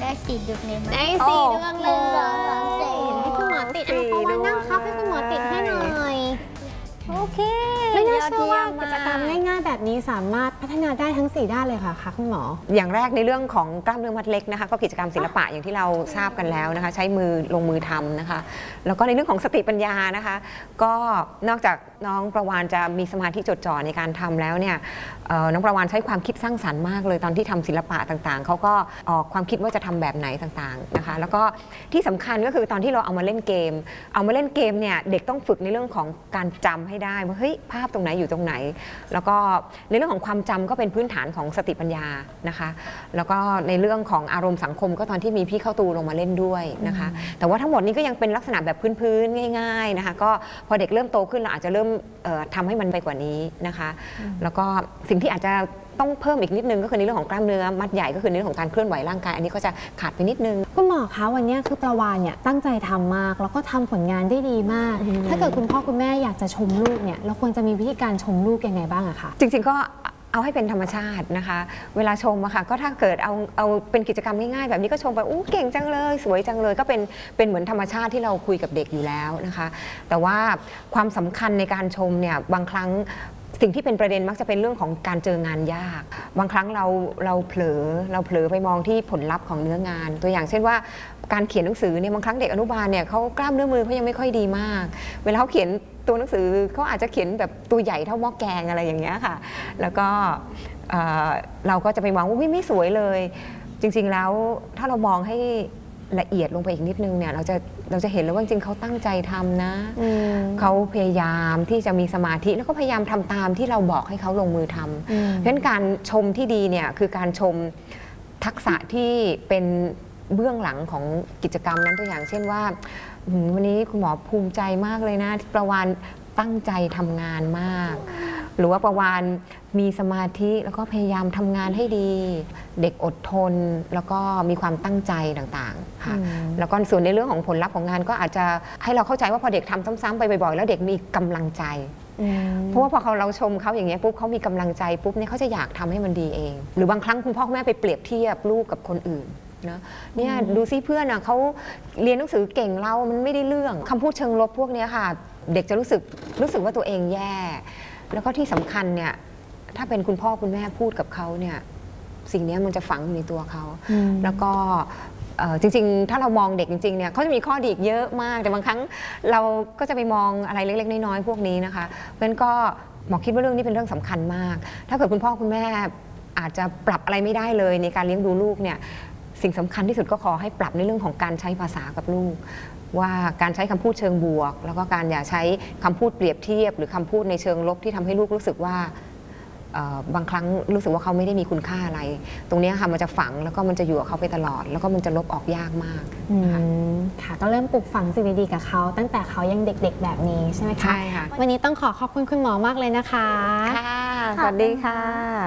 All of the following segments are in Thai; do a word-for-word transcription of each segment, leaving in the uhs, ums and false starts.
ได้สี่ดวงเลยได้สี่ดวงเลยให้คุณหมอติดให้คุณหมอนั่งครับให้คุณหมอติดให้หน่อยโอเคไม่น่าเชื่อว่ากิจกรรมง่ายๆแบบนี้สามารถพัฒนาได้ทั้งสี่ด้านเลยค่ะค่ะคุณหมออย่างแรกในเรื่องของกล้ามเนื้อมัดเล็กนะคะก็กิจกรรมศิลปะอย่างที่เราทราบกันแล้วนะคะใช้มือลงมือทำนะคะแล้วก็ในเรื่องของสติปัญญานะคะก็นอกจากน้องประวานจะมีสมาธิจดจ่อในการทำแล้วเนี่ยน้องประวานใช้ความคิดสร้างสรรค์มากเลยตอนที่ทำศิลปะต่างๆเขาก็ออกความคิดว่าจะทำแบบไหนต่างๆนะคะแล้วก็ที่สำคัญก็คือตอนที่เราเอามาเล่นเกมเอามาเล่นเกมเนี่ยเด็กต้องฝึกในเรื่องของการจำให้ได้ว่าเฮ้ยภาพตรงไหนอยู่ตรงไหนแล้วก็ในเรื่องของความจำก็เป็นพื้นฐานของสติปัญญานะคะแล้วก็ในเรื่องของอารมณ์สังคมก็ตอนที่มีพี่เข้าตูลงมาเล่นด้วยนะคะแต่ว่าทั้งหมดนี้ก็ยังเป็นลักษณะแบบพื้นๆง่ายๆนะคะก็พอเด็กเริ่มโตขึ้นเราอาจจะเริ่มทำให้มันไปกว่านี้นะคะแล้วก็สิ่งที่อาจจะต้องเพิ่มอีกนิดนึงก็คือในเรื่องของกล้ามเนื้อมัดใหญ่ก็คือในเรื่องของการเคลื่อนไหวร่างกายอันนี้ก็จะขาดไปนิดนึงคุณหมอคะวันนี้คือประวานเนี่ยตั้งใจทำมากแล้วก็ทำผลงานได้ดีมากถ้าเกิดคุณพ่อคุณแม่อยากจะชมลูกเนี่ยเราควรจะมีวิธีการชมลูกยังไงบ้างอะคะจริงๆก็เอาให้เป็นธรรมชาตินะคะเวลาชมอะค่ะก็ถ้าเกิดเอาเอาเป็นกิจกรรมง่ายๆแบบนี้ก็ชมไปอู้เก่งจังเลยสวยจังเลยก็เป็นเป็นเหมือนธรรมชาติที่เราคุยกับเด็กอยู่แล้วนะคะแต่ว่าความสำคัญในการชมเนี่ยบางครั้งสิ่งที่เป็นประเด็นมักจะเป็นเรื่องของการเจองานยากบางครั้งเราเราเผลอเราเผลอไปมองที่ผลลัพธ์ของเนื้องานตัวอย่างเช่นว่าการเขียนหนังสือเนี่ยบางครั้งเด็กอนุบาลเนี่ยเขากล้ามเนื้อมือเขายังไม่ค่อยดีมากเวลาเขาเขียนตัวหนังสือเขาอาจจะเขียนแบบตัวใหญ่เท่าหม้อแกงอะไรอย่างเงี้ยค่ะแล้วก็เราก็จะไปมองว่าไม่สวยเลยจริงๆแล้วถ้าเรามองให้ละเอียดลงไปอีกนิดนึงเนี่ยเราจะเราจะเห็นแล้วว่าจริงๆเขาตั้งใจทำนะเขาพยายามที่จะมีสมาธิแล้วก็พยายามทำตามที่เราบอกให้เขาลงมือทำเพราะฉะนั้นการชมที่ดีเนี่ยคือการชมทักษะที่เป็นเบื้องหลังของกิจกรรมนั้นตัวอย่างเช่นว่าวันนี้คุณหมอภูมิใจมากเลยนะประวานตั้งใจทำงานมากหรือว่าประวานมีสมาธิแล้วก็พยายามทำงานให้ดีเด็กอดทนแล้วก็มีความตั้งใจต่างๆค่ะแล้วก็ส่วนในเรื่องของผลลัพธ์ของงานก็อาจจะให้เราเข้าใจว่าพอเด็กทำซ้ำๆไปบ่อยๆแล้วเด็กมีกำลังใจเพราะว่าพอเขาเราชมเขาอย่างเงี้ยปุ๊บเขามีกำลังใจปุ๊บเนี่ยเขาจะอยากทำให้มันดีเองหรือบางครั้งคุณพ่อคุณแม่ไปเปรียบเทียบลูกกับคนอื่นนะเนี่ยดูซิเพื่อนอ่ะเขาเรียนหนังสือเก่งเรามันไม่ได้เรื่องคำพูดเชิงลบพวกนี้ค่ะเด็กจะรู้สึกรู้สึกว่าตัวเองแย่แล้วก็ที่สำคัญเนี่ยถ้าเป็นคุณพ่อคุณแม่พูดกับเขาเนี่ยสิ่งนี้มันจะฝังอยู่ในตัวเขาแล้วก็จริงๆถ้าเรามองเด็กจริงๆเนี่ยเขาจะมีข้อดีเยอะมากแต่บางครั้งเราก็จะไปมองอะไรเล็กๆน้อยๆพวกนี้นะคะเพราะฉะนั้นก็หมอคิดว่าเรื่องนี้เป็นเรื่องสำคัญมากถ้าเกิดคุณพ่อคุณแม่อาจจะปรับอะไรไม่ได้เลยในการเลี้ยงดูลูกเนี่ยสิ่งสำคัญที่สุดก็ขอให้ปรับในเรื่องของการใช้ภาษากับลูกว่าการใช้คำพูดเชิงบวกแล้วก็การอย่าใช้คำพูดเปรียบเทียบหรือคำพูดในเชิงลบที่ทำให้ลูกรู้สึกว่าบางครั้งรู้สึกว่าเขาไม่ได้มีคุณค่าอะไรตรงนี้ค่ะมันจะฝังแล้วก็มันจะอยู่กับเขาไปตลอดแล้วก็มันจะลบออกยากมากค่ะต้องเริ่มปลูกฝังสิ่งดีๆกับเขาตั้งแต่เขายังเด็กๆแบบนี้ใช่ไหมคะใช่ค่ะวันนี้ต้องขอขอบคุณคุณหมอมากเลยนะคะค่ะสวัสดีค่ะ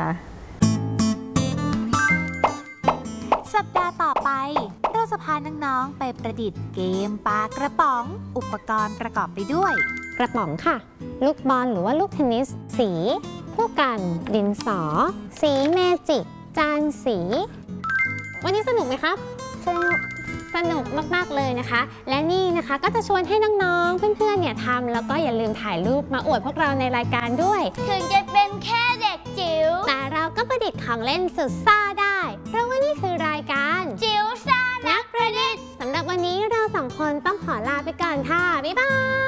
สัปดาห์ต่อไปเราจะพาน้องๆไปประดิษฐ์เกมปลากระป๋องอุปกรณ์ประกอบไปด้วยกระป๋องค่ะลูกบอลหรือว่าลูกเทนนิสสีผู้กันดินสอสีเมจิกจานสีวันนี้สนุกไหมครับสนุกสนุกมากๆเลยนะคะและนี่นะคะก็จะชวนให้น้องๆเพื่อนๆเนี่ยทำแล้วก็อย่าลืมถ่ายรูปมาอวดพวกเราในรายการด้วยถึงจะเป็นแค่เด็กจิ๋วแต่เราก็ประดิษฐ์ของเล่นสุดซ่าได้เพราะว่านี่คือรายการจิ๋วซ่านักประดิษฐ์สำหรับวันนี้เราสองคนต้องขอลาไปก่อนค่ะบ๊ายบาย